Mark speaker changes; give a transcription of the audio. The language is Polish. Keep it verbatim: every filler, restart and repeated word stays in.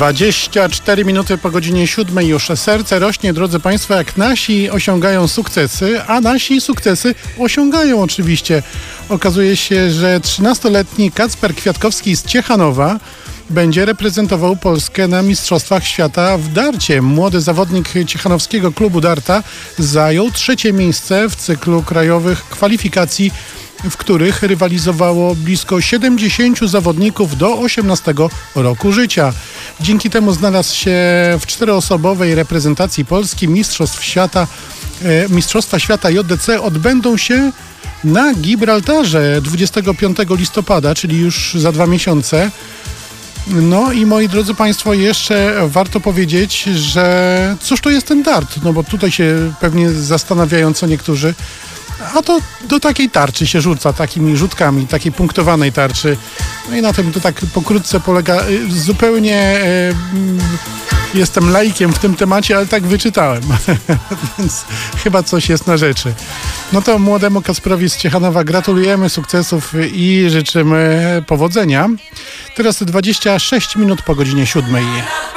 Speaker 1: dwadzieścia cztery minuty po godzinie siódmej już. Serce rośnie, drodzy Państwo, jak nasi osiągają sukcesy, a nasi sukcesy osiągają oczywiście. Okazuje się, że trzynastoletni Kacper Kwiatkowski z Ciechanowa będzie reprezentował Polskę na Mistrzostwach Świata w darcie. Młody zawodnik ciechanowskiego klubu darta zajął trzecie miejsce w cyklu krajowych kwalifikacji, w których rywalizowało blisko siedemdziesięciu zawodników do osiemnastego roku życia. Dzięki temu znalazł się w czteroosobowej reprezentacji Polski. Mistrzostw świata, e, Mistrzostwa Świata J D C odbędą się na Gibraltarze dwudziestego piątego listopada, czyli już za dwa miesiące. No i moi drodzy Państwo, jeszcze warto powiedzieć, że cóż to jest ten dart? No bo tutaj się pewnie zastanawiają co niektórzy. A to do takiej tarczy się rzuca, takimi rzutkami, takiej punktowanej tarczy. No i na tym to tak pokrótce polega. Zupełnie e, jestem laikiem w tym temacie, ale tak wyczytałem. Więc chyba coś jest na rzeczy. No to młodemu Kacprowi z Ciechanowa gratulujemy sukcesów i życzymy powodzenia. Teraz dwadzieścia sześć minut po godzinie siódmej.